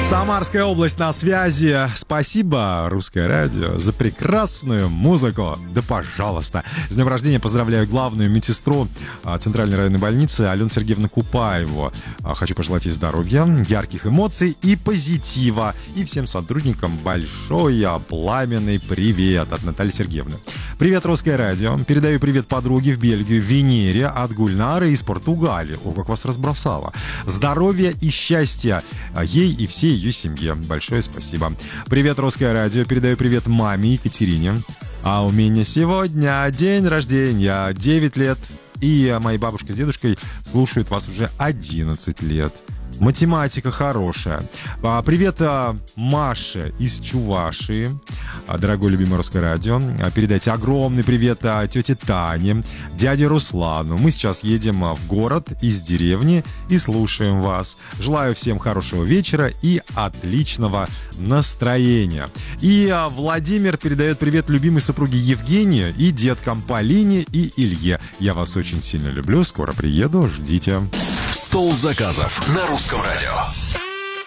Самарская область на связи. Спасибо, Русское радио, за прекрасную музыку. Да пожалуйста. С днем рождения поздравляю главную медсестру Центральной районной больницы Алену Сергеевну Купаеву. Хочу пожелать ей здоровья, ярких эмоций и позитива. И всем сотрудникам большой пламенный привет от Натальи Сергеевны. Привет, Русское радио. Передаю привет подруге в Бельгию, Венере, от Гульнары из Португалии. О, как вас разбросало. Здоровья и счастья ей и всей ее семье. Большое спасибо. Привет, Русское радио. Передаю привет маме Екатерине. А у меня сегодня день рождения, 9 лет. И мои бабушка с дедушкой слушают вас уже 11 лет. Математика хорошая. Привет Маше из Чувашии. Дорогой любимый Русское радио. Передайте огромный привет тете Тане, дяде Руслану. Мы сейчас едем в город из деревни и слушаем вас. Желаю всем хорошего вечера и отличного настроения. И Владимир передает привет любимой супруге Евгении и деткам Полине и Илье. Я вас очень сильно люблю. Скоро приеду. Ждите. Стол заказов на Русском радио.